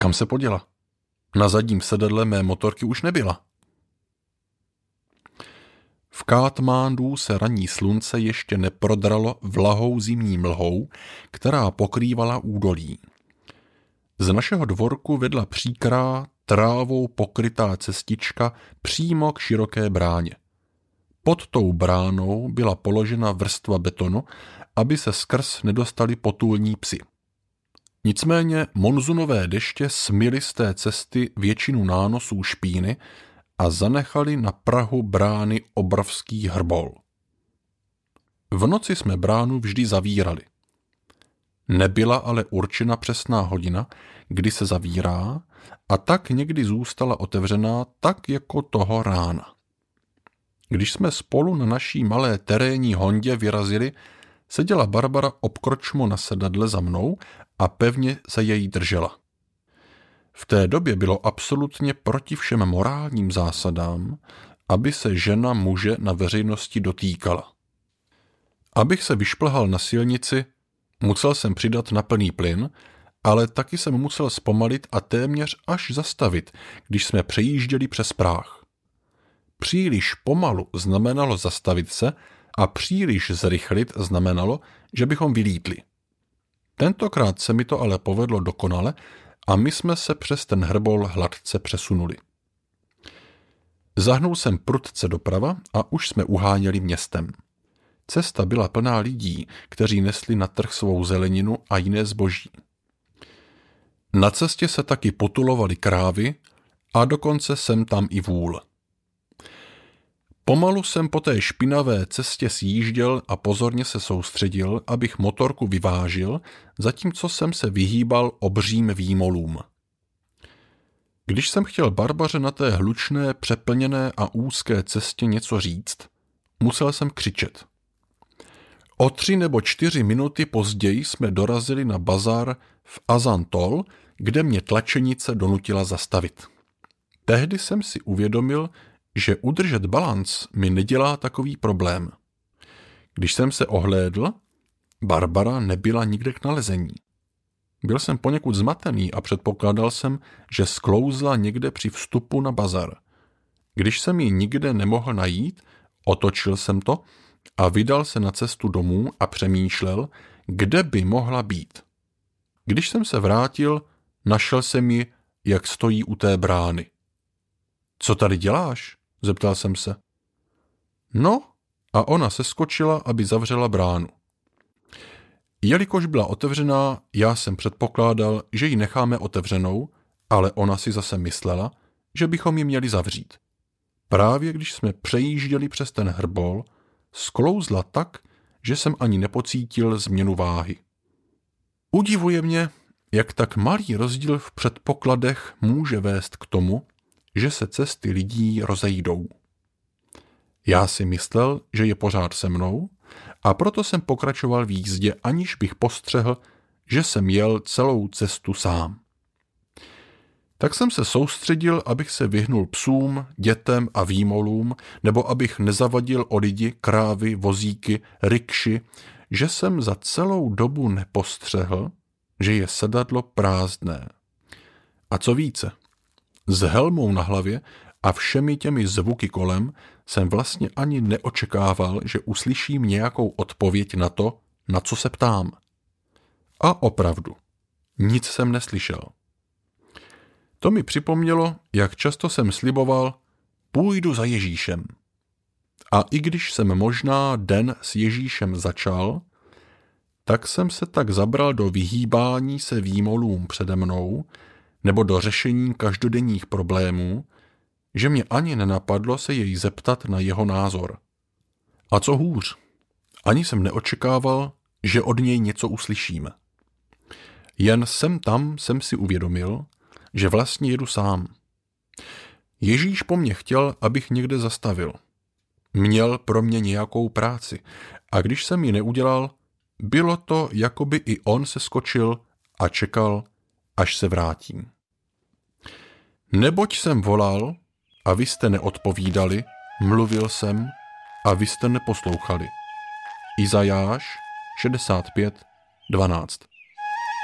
Kam se poděla? Na zadním sedadle mé motorky už nebyla. V Kátmándu se ranní slunce ještě neprodralo vlahou zimní mlhou, která pokrývala údolí. Z našeho dvorku vedla příkrá, trávou pokrytá cestička přímo k široké bráně. Pod tou bránou byla položena vrstva betonu, aby se skrz nedostali potulní psi. Nicméně monzunové deště smily z té cesty většinu nánosů špíny a zanechali na prahu brány obrovský hrbol. V noci jsme bránu vždy zavírali. Nebyla ale určena přesná hodina, kdy se zavírá, a tak někdy zůstala otevřená tak jako toho rána. Když jsme spolu na naší malé terénní hondě vyrazili, seděla Barbara obkročmo na sedadle za mnou a pevně se jej držela. V té době bylo absolutně proti všem morálním zásadám, aby se žena muže na veřejnosti dotýkala. Abych se vyšplhal na silnici, musel jsem přidat na plný plyn, ale taky jsem musel zpomalit a téměř až zastavit, když jsme přejížděli přes práh. Příliš pomalu znamenalo zastavit se a příliš zrychlit znamenalo, že bychom vylítli. Tentokrát se mi to ale povedlo dokonale a my jsme se přes ten hrbol hladce přesunuli. Zahnul jsem prudce doprava a už jsme uháněli městem. Cesta byla plná lidí, kteří nesli na trh svou zeleninu a jiné zboží. Na cestě se taky potulovaly krávy a dokonce sem tam i vůl. Pomalu jsem po té špinavé cestě sjížděl a pozorně se soustředil, abych motorku vyvážil, zatímco jsem se vyhýbal obřím výmolům. Když jsem chtěl Barbaře na té hlučné, přeplněné a úzké cestě něco říct, musel jsem křičet. O 3 nebo 4 minuty později jsme dorazili na bazar v Azantol, kde mě tlačenice donutila zastavit. Tehdy jsem si uvědomil, že udržet balanc mi nedělá takový problém. Když jsem se ohlédl, Barbara nebyla nikde k nalezení. Byl jsem poněkud zmatený a předpokládal jsem, že sklouzla někde při vstupu na bazar. Když jsem ji nikde nemohl najít, otočil jsem to a vydal se na cestu domů a přemýšlel, kde by mohla být. Když jsem se vrátil, našel jsem ji, jak stojí u té brány. Co tady děláš? Zeptal jsem se. No, a ona seskočila, aby zavřela bránu. Jelikož byla otevřená, já jsem předpokládal, že ji necháme otevřenou, ale ona si zase myslela, že bychom ji měli zavřít. Právě když jsme přejížděli přes ten hrbol, sklouzla tak, že jsem ani nepocítil změnu váhy. Udivuje mě, jak tak malý rozdíl v předpokladech může vést k tomu, že se cesty lidí rozejdou. Já si myslel, že je pořád se mnou, a proto jsem pokračoval v jízdě, aniž bych postřehl, že jsem jel celou cestu sám. Tak jsem se soustředil, abych se vyhnul psům, dětem a výmolům, nebo abych nezavadil o lidi, krávy, vozíky, rikši, že jsem za celou dobu nepostřehl, že je sedadlo prázdné. A co více, s helmou na hlavě a všemi těmi zvuky kolem jsem vlastně ani neočekával, že uslyším nějakou odpověď na to, na co se ptám. A opravdu, nic jsem neslyšel. To mi připomnělo, jak často jsem sliboval, půjdu za Ježíšem. A i když jsem možná den s Ježíšem začal, tak jsem se tak zabral do vyhýbání se výmolům přede mnou nebo do řešení každodenních problémů, že mě ani nenapadlo se jej zeptat na jeho názor. A co hůř, ani jsem neočekával, že od něj něco uslyším. Jen sem tam jsem si uvědomil, že vlastně jedu sám. Ježíš po mně chtěl, abych někde zastavil. Měl pro mě nějakou práci a když jsem ji neudělal, bylo to, jako by i on se skočil a čekal, až se vrátím. Neboť jsem volal a vy jste neodpovídali, mluvil jsem a vy jste neposlouchali. Izajáš 65:12.